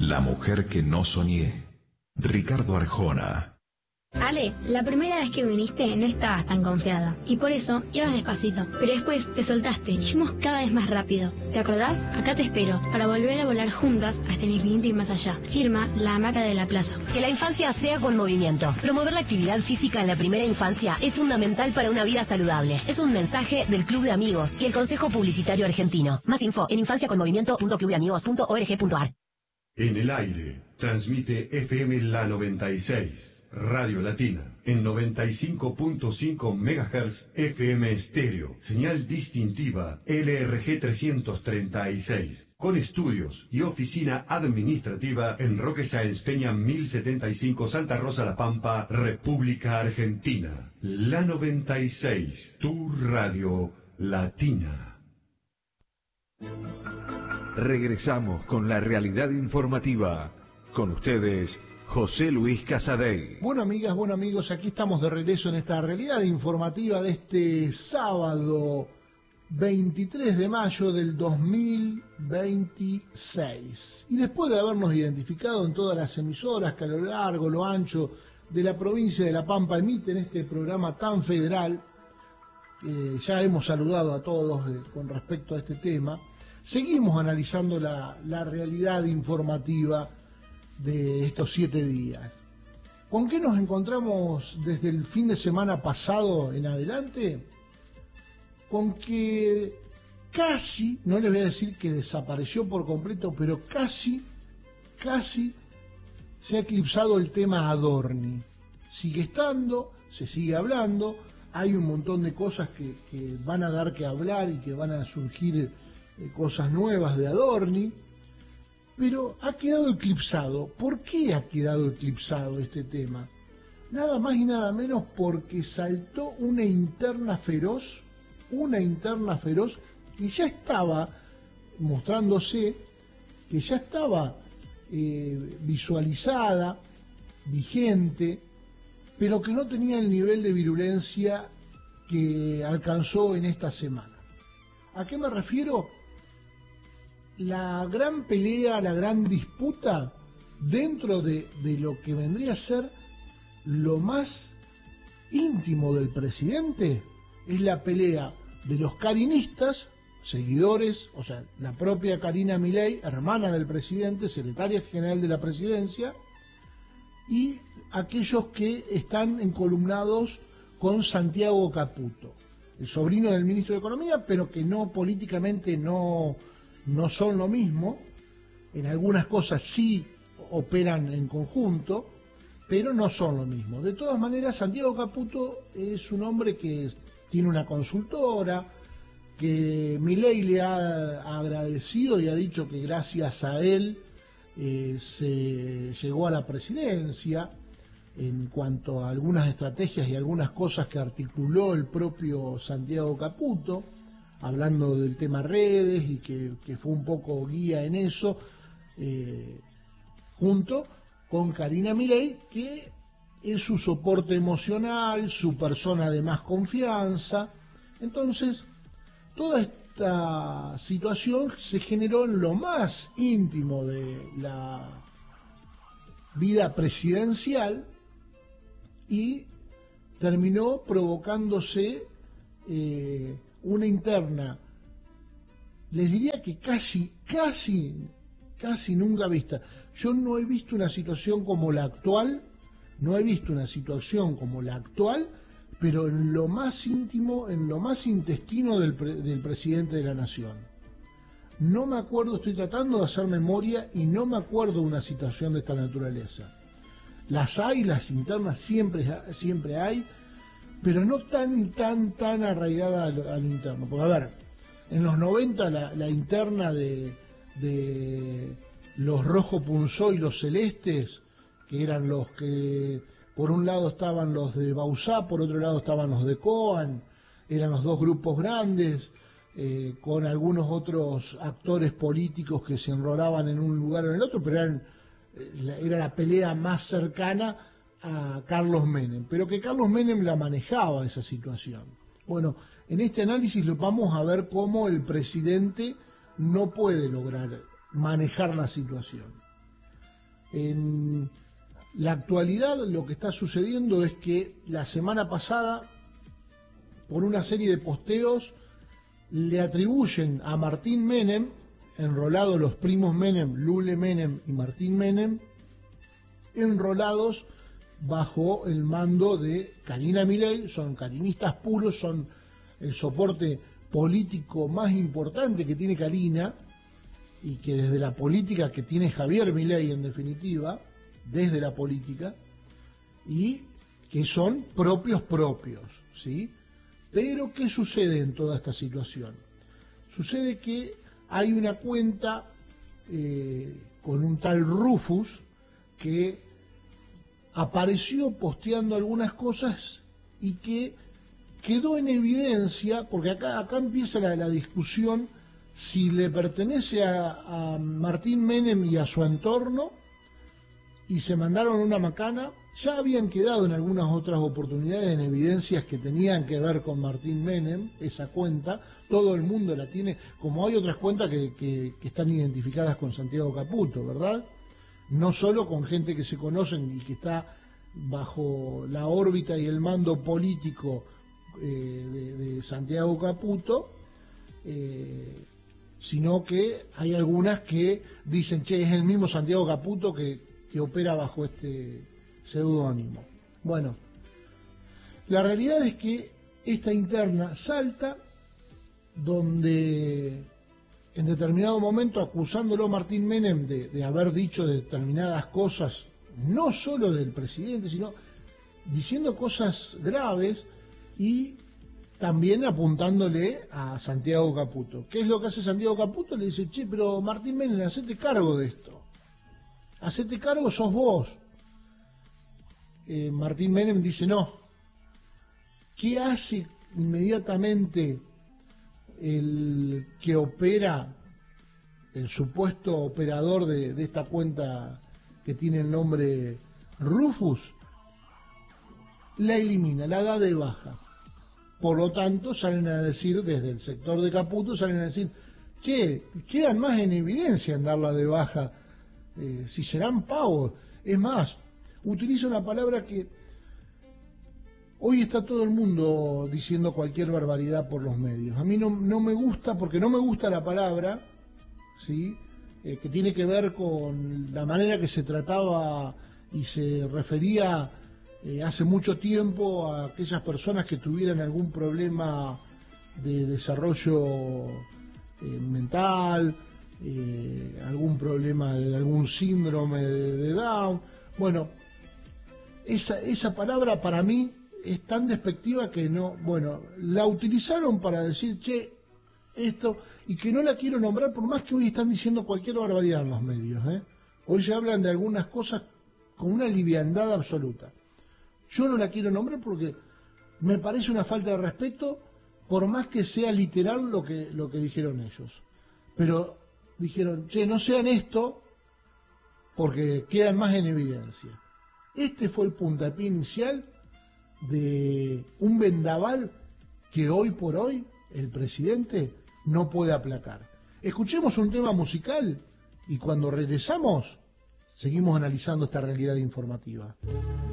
La mujer que no soñé. Ricardo Arjona. Ale, la primera vez que viniste no estabas tan confiada y por eso ibas despacito, pero después te soltaste y fuimos cada vez más rápido. ¿Te acordás? Acá te espero para volver a volar juntas hasta el infinito y más allá. Firma La Hamaca de la Plaza. Que la infancia sea con movimiento. Promover la actividad física en la primera infancia es fundamental para una vida saludable. Es un mensaje del Club de Amigos y el Consejo Publicitario Argentino. Más info en infanciaconmovimiento.clubdeamigos.org.ar. En el aire, transmite FM La 96. Radio Latina, en 95.5 MHz FM estéreo, señal distintiva LRG 336, con estudios y oficina administrativa en Roque Sáenz Peña 1075 Santa Rosa La Pampa, República Argentina. La 96, tu radio latina. Regresamos con la realidad informativa. Con ustedes, José Luis Casadei. Bueno, amigas, bueno, amigos, aquí estamos de regreso en esta realidad informativa de este sábado 23 de mayo del 2026. Y después de habernos identificado en todas las emisoras que a lo largo, lo ancho de la provincia de La Pampa emiten este programa tan federal, ya hemos saludado a todos con respecto a este tema, seguimos analizando la realidad informativa de estos 7 días. ¿Con qué nos encontramos desde el fin de semana pasado en adelante? Con que casi, no les voy a decir que desapareció por completo, pero casi se ha eclipsado el tema Adorni. Sigue estando, se sigue hablando, hay un montón de cosas que van a dar que hablar y que van a surgir cosas nuevas de Adorni, pero ha quedado eclipsado. ¿Por qué ha quedado eclipsado este tema? Nada más y nada menos porque saltó una interna feroz que ya estaba mostrándose, que ya estaba visualizada, vigente, pero que no tenía el nivel de virulencia que alcanzó en esta semana. ¿A qué me refiero? La gran pelea, la gran disputa dentro de lo que vendría a ser lo más íntimo del presidente es la pelea de los carinistas, seguidores, o sea, la propia Karina Milei, hermana del presidente, secretaria general de la presidencia, y aquellos que están encolumnados con Santiago Caputo, el sobrino del ministro de Economía, pero que no políticamente no son lo mismo. En algunas cosas sí operan en conjunto, pero no son lo mismo. De todas maneras, Santiago Caputo es un hombre que tiene una consultora, que Milei le ha agradecido y ha dicho que gracias a él se llegó a la presidencia en cuanto a algunas estrategias y algunas cosas que articuló el propio Santiago Caputo, hablando del tema redes y que fue un poco guía en eso, junto con Karina Milei, que es su soporte emocional, su persona de más confianza. Entonces, toda esta situación se generó en lo más íntimo de la vida presidencial y terminó provocándose una interna, les diría que casi nunca vista. Yo no he visto una situación como la actual, pero en lo más íntimo, en lo más intestino del presidente de la nación. No me acuerdo, estoy tratando de hacer memoria y no me acuerdo de una situación de esta naturaleza. Las hay, las internas siempre hay, pero no tan arraigada a lo interno. Porque, a ver, en los 90 la interna de los Rojo Punzó y los Celestes, que eran los que, por un lado estaban los de Bauzá, por otro lado estaban los de Coan, eran los dos grupos grandes, con algunos otros actores políticos que se enrolaban en un lugar o en el otro, pero era la pelea más cercana a Carlos Menem, pero que Carlos Menem la manejaba esa situación. Bueno, en este análisis lo vamos a ver cómo el presidente no puede lograr manejar la situación. En la actualidad lo que está sucediendo es que la semana pasada, por una serie de posteos, le atribuyen a Martín Menem, enrolados los primos Menem, Lule Menem y Martín Menem, enrolados bajo el mando de Karina Milei, son carinistas puros, son el soporte político más importante que tiene Karina, y que desde la política que tiene Javier Milei, en definitiva, desde la política, y que son propios, ¿sí? Pero, ¿qué sucede en toda esta situación? Sucede que hay una cuenta con un tal Rufus que apareció posteando algunas cosas y que quedó en evidencia, porque acá empieza la discusión si le pertenece a Martín Menem y a su entorno, y se mandaron una macana. Ya habían quedado en algunas otras oportunidades en evidencias que tenían que ver con Martín Menem, esa cuenta, todo el mundo la tiene, como hay otras cuentas que están identificadas con Santiago Caputo, ¿verdad? No solo con gente que se conocen y que está bajo la órbita y el mando político de Santiago Caputo, sino que hay algunas que dicen, che, es el mismo Santiago Caputo que opera bajo este seudónimo. Bueno, la realidad es que esta interna salta, donde en determinado momento, acusándolo Martín Menem de haber dicho determinadas cosas, no solo del presidente, sino diciendo cosas graves, y también apuntándole a Santiago Caputo. ¿Qué es lo que hace Santiago Caputo? Le dice, che, pero Martín Menem, hacete cargo de esto. Hacete cargo, sos vos. Martín Menem dice no. ¿Qué hace inmediatamente el que opera, el supuesto operador de esta cuenta que tiene el nombre Rufus? La elimina, la da de baja. Por lo tanto, salen a decir, desde el sector de Caputo, salen a decir, che, quedan más en evidencia en darla de baja, si serán pavos. Es más, utilizo una palabra que hoy está todo el mundo diciendo cualquier barbaridad por los medios. A mí no me gusta, porque no me gusta la palabra, ¿sí? Que tiene que ver con la manera que se trataba y se refería hace mucho tiempo a aquellas personas que tuvieran algún problema de desarrollo mental, algún problema de algún síndrome de Down. Bueno, esa palabra para mí es tan despectiva que no, bueno, la utilizaron para decir, che, esto, y que no la quiero nombrar, por más que hoy están diciendo cualquier barbaridad en los medios, Hoy se hablan de algunas cosas con una liviandad absoluta. Yo no la quiero nombrar porque me parece una falta de respeto, por más que sea literal lo que dijeron ellos. Pero dijeron, che, no sean esto, porque quedan más en evidencia. Este fue el puntapié inicial de un vendaval que hoy por hoy el presidente no puede aplacar. Escuchemos un tema musical y cuando regresamos seguimos analizando esta realidad informativa.